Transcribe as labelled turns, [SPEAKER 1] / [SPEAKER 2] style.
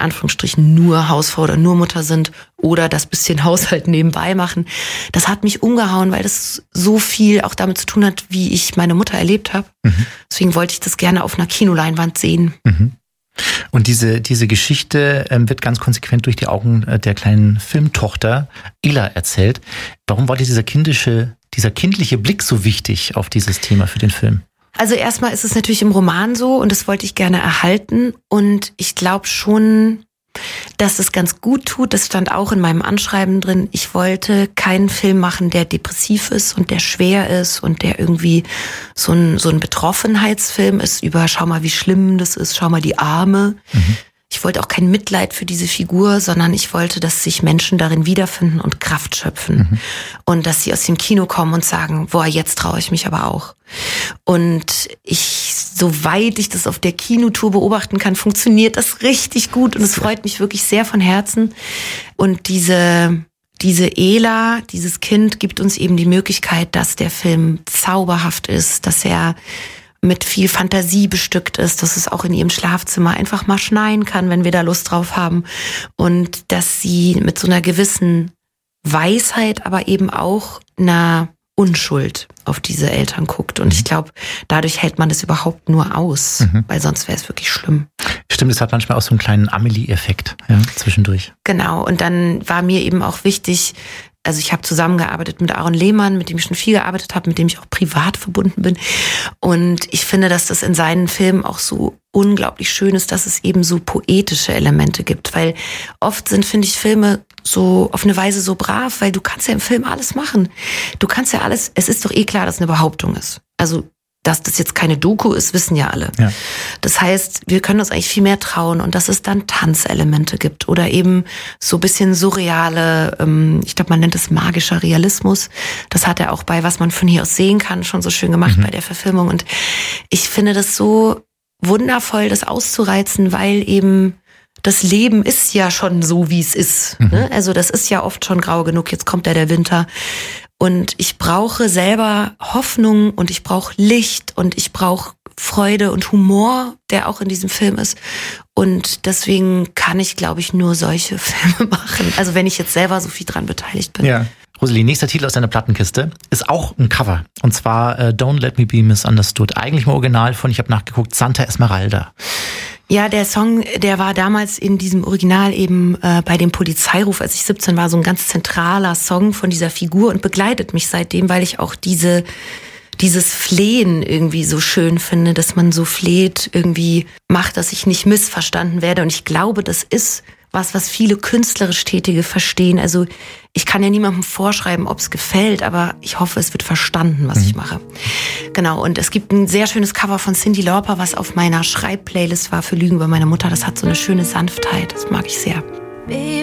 [SPEAKER 1] Anführungsstrichen nur Hausfrau oder nur Mutter sind oder das bisschen Haushalt nebenbei machen. Das hat mich umgehauen, weil das so viel auch damit zu tun hat, wie ich meine Mutter erlebt habe. Deswegen wollte ich das gerne auf einer Kinoleinwand sehen.
[SPEAKER 2] Und diese Geschichte wird ganz konsequent durch die Augen der kleinen Filmtochter Ila erzählt. Warum war dieser kindliche Blick so wichtig auf dieses Thema für den Film?
[SPEAKER 1] Also erstmal ist es natürlich im Roman so und das wollte ich gerne erhalten und ich glaube schon, dass es ganz gut tut. Das stand auch in meinem Anschreiben drin. Ich wollte keinen Film machen, der depressiv ist und der schwer ist und der irgendwie so ein Betroffenheitsfilm ist über schau mal, wie schlimm das ist, schau mal die Arme. Ich wollte auch kein Mitleid für diese Figur, sondern ich wollte, dass sich Menschen darin wiederfinden und Kraft schöpfen. Und dass sie aus dem Kino kommen und sagen, boah, jetzt traue ich mich aber auch. Und soweit ich das auf der Kinotour beobachten kann, funktioniert das richtig gut und es freut mich wirklich sehr von Herzen. Und diese Ela, dieses Kind, gibt uns eben die Möglichkeit, dass der Film zauberhaft ist, dass er mit viel Fantasie bestückt ist, dass es auch in ihrem Schlafzimmer einfach mal schneien kann, wenn wir da Lust drauf haben. Und dass sie mit so einer gewissen Weisheit, aber eben auch einer Unschuld auf diese Eltern guckt. Und ich glaube, dadurch hält man das überhaupt nur aus, weil sonst wäre es wirklich schlimm.
[SPEAKER 2] Stimmt, es hat manchmal auch so einen kleinen Amelie-Effekt zwischendurch.
[SPEAKER 1] Genau, und dann war mir eben auch wichtig, also ich habe zusammengearbeitet mit Aaron Lehmann, mit dem ich schon viel gearbeitet habe, mit dem ich auch privat verbunden bin. Und ich finde, dass das in seinen Filmen auch so unglaublich schön ist, dass es eben so poetische Elemente gibt. Weil oft sind, finde ich, Filme so auf eine Weise so brav, weil du kannst ja im Film alles machen. Du kannst ja alles, es ist doch eh klar, dass es eine Behauptung ist. Also dass das jetzt keine Doku ist, wissen ja alle. Ja. Das heißt, wir können uns eigentlich viel mehr trauen und dass es dann Tanzelemente gibt oder eben so ein bisschen surreale, ich glaube, man nennt es magischer Realismus. Das hat er auch bei Was man von hier aus sehen kann schon so schön gemacht bei der Verfilmung. Und ich finde das so wundervoll, das auszureizen, weil eben das Leben ist ja schon so, wie es ist. Ne? Also das ist ja oft schon grau genug, jetzt kommt ja der Winter. Und ich brauche selber Hoffnung und ich brauche Licht und ich brauche Freude und Humor, der auch in diesem Film ist. Und deswegen kann ich, glaube ich, nur solche Filme machen. Also wenn ich jetzt selber so viel dran beteiligt bin.
[SPEAKER 2] Ja. Rosalie, nächster Titel aus deiner Plattenkiste ist auch ein Cover. Und zwar Don't Let Me Be Misunderstood. Eigentlich im Original von, ich habe nachgeguckt, Santa Esmeralda.
[SPEAKER 1] Ja, der Song, der war damals in diesem Original eben bei dem Polizeiruf, als ich 17 war, so ein ganz zentraler Song von dieser Figur und begleitet mich seitdem, weil ich auch dieses Flehen irgendwie so schön finde, dass man so fleht, irgendwie macht, dass ich nicht missverstanden werde. Und ich glaube, das ist was viele künstlerisch Tätige verstehen. Also ich kann ja niemandem vorschreiben, ob es gefällt, aber ich hoffe, es wird verstanden, was ich mache. Genau, und es gibt ein sehr schönes Cover von Cyndi Lauper, was auf meiner Schreibplaylist war für Lügen über meine Mutter. Das hat so eine schöne Sanftheit, das mag ich sehr.